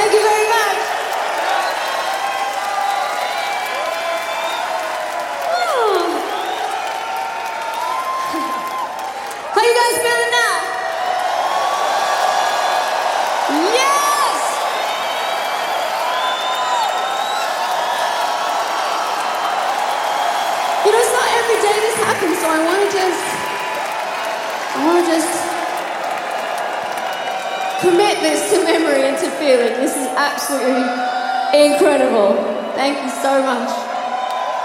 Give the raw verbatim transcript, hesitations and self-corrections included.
Thank you very much. Oh. How you guys feeling now? Yes! You know, it's not every day this happens, so I want to just, I want to just commit this to memory and to feeling. This is absolutely incredible. Thank you so much.